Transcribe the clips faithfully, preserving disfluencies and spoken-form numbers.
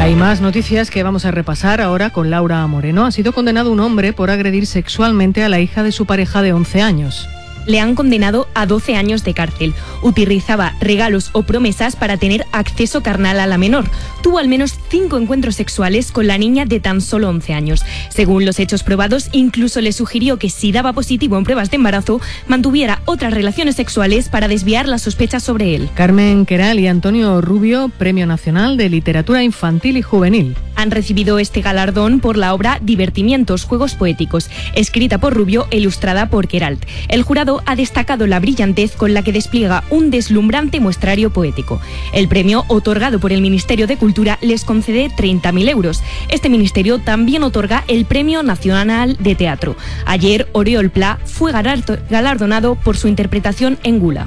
Hay más noticias que vamos a repasar ahora con Laura Moreno. Ha sido condenado un hombre por agredir sexualmente a la hija de su pareja de once años. Le han condenado a doce años de cárcel. Utilizaba regalos o promesas para tener acceso carnal a la menor. Tuvo al menos cinco encuentros sexuales con la niña de tan solo once años. Según los hechos probados, incluso le sugirió que si daba positivo en pruebas de embarazo, mantuviera otras relaciones sexuales para desviar las sospechas sobre él. Carmen Queral y Antonio Rubio, Premio Nacional de Literatura Infantil y Juvenil. Han recibido este galardón por la obra Divertimientos, Juegos Poéticos, escrita por Rubio e ilustrada por Queralt. El jurado ha destacado la brillantez con la que despliega un deslumbrante muestrario poético. El premio, otorgado por el Ministerio de Cultura, les concede treinta mil euros. Este ministerio también otorga el Premio Nacional de Teatro. Ayer, Oriol Pla fue galardonado por su interpretación en Gula.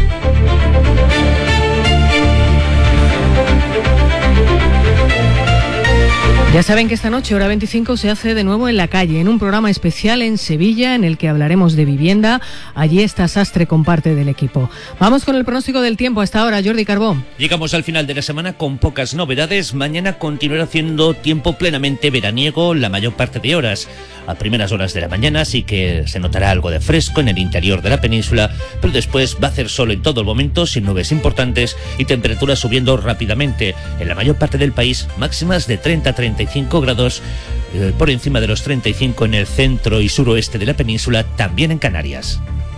Ya saben que esta noche, hora veinticinco, se hace de nuevo en la calle, en un programa especial en Sevilla, en el que hablaremos de vivienda. Allí está Sastre con parte del equipo. Vamos con el pronóstico del tiempo hasta ahora, Jordi Carbó. Llegamos al final de la semana con pocas novedades. Mañana continuará haciendo tiempo plenamente veraniego la mayor parte de horas. A primeras horas de la mañana sí que se notará algo de fresco en el interior de la península, pero después va a hacer sol en todo el momento, sin nubes importantes y temperaturas subiendo rápidamente. En la mayor parte del país, máximas de treinta a treinta y cinco grados, eh, por encima de los treinta y cinco en el centro y suroeste de la península, también en Canarias.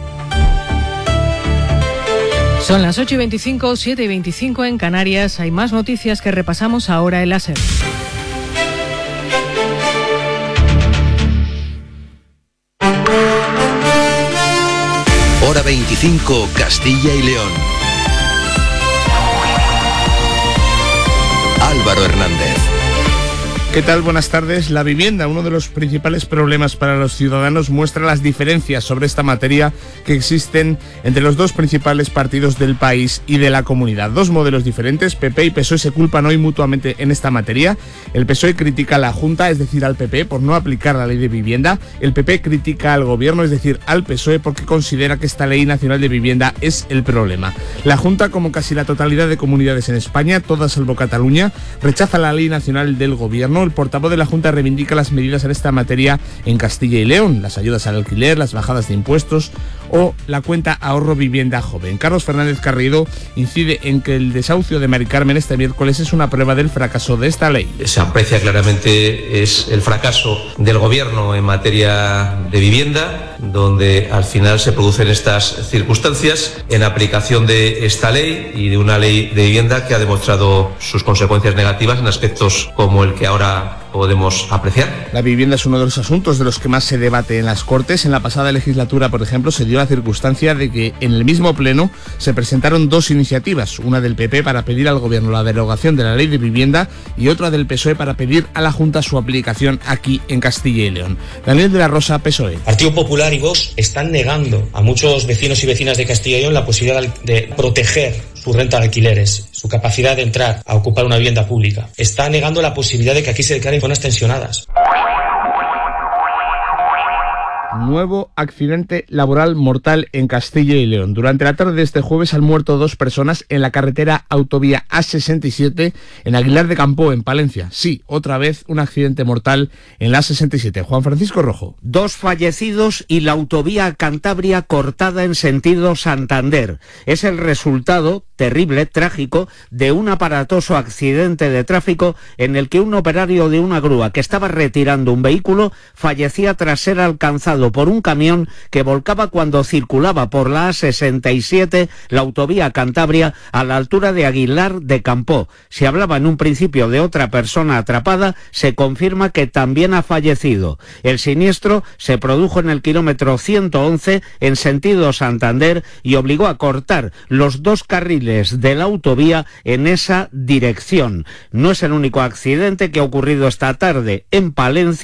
Son las ocho y veinticinco, siete y veinticinco en Canarias. Hay más noticias que repasamos ahora en la SER. Hora veinticinco, Castilla y León. Álvaro Hernández. ¿Qué tal? Buenas tardes. La vivienda, uno de los principales problemas para los ciudadanos, muestra las diferencias sobre esta materia que existen entre los dos principales partidos del país y de la comunidad. Dos modelos diferentes, P P y P S O E, se culpan hoy mutuamente en esta materia. El P S O E critica a la Junta, es decir, al P P, por no aplicar la ley de vivienda. El P P critica al Gobierno, es decir, al P S O E, porque considera que esta Ley Nacional de Vivienda es el problema. La Junta, como casi la totalidad de comunidades en España, todas salvo Cataluña, rechaza la Ley Nacional del Gobierno. El portavoz de la Junta reivindica las medidas en esta materia en Castilla y León, las ayudas al alquiler, las bajadas de impuestos o la cuenta ahorro vivienda joven. Carlos Fernández Carrillo incide en que el desahucio de Mari Carmen este miércoles es una prueba del fracaso de esta ley. Se aprecia claramente es el fracaso del Gobierno en materia de vivienda, donde al final se producen estas circunstancias en aplicación de esta ley y de una ley de vivienda que ha demostrado sus consecuencias negativas en aspectos como el que ahora podemos apreciar. La vivienda es uno de los asuntos de los que más se debate en las Cortes. En la pasada legislatura, por ejemplo, se dio la circunstancia de que en el mismo pleno se presentaron dos iniciativas, una del P P para pedir al Gobierno la derogación de la ley de vivienda y otra del P S O E para pedir a la Junta su aplicación aquí en Castilla y León. Daniel de la Rosa, P S O E. Partido Popular y Vox están negando a muchos vecinos y vecinas de Castilla y León la posibilidad de proteger su renta de alquileres, su capacidad de entrar a ocupar una vivienda pública. Está negando la posibilidad de que aquí se declaren zonas tensionadas. Nuevo accidente laboral mortal en Castilla y León. Durante la tarde de este jueves han muerto dos personas en la carretera autovía A sesenta y siete en Aguilar de Campoo, en Palencia. Sí, otra vez un accidente mortal en la A sesenta y siete. Juan Francisco Rojo. Dos fallecidos y la autovía Cantabria cortada en sentido Santander. Es el resultado terrible, trágico, de un aparatoso accidente de tráfico en el que un operario de una grúa que estaba retirando un vehículo fallecía tras ser alcanzado por un camión que volcaba cuando circulaba por la A sesenta y siete, la autovía Cantabria, a la altura de Aguilar de Campoo. Se hablaba en un principio de otra persona atrapada, se confirma que también ha fallecido. El siniestro se produjo en el kilómetro ciento once en sentido Santander y obligó a cortar los dos carriles de la autovía en esa dirección. No es el único accidente que ha ocurrido esta tarde en Palencia.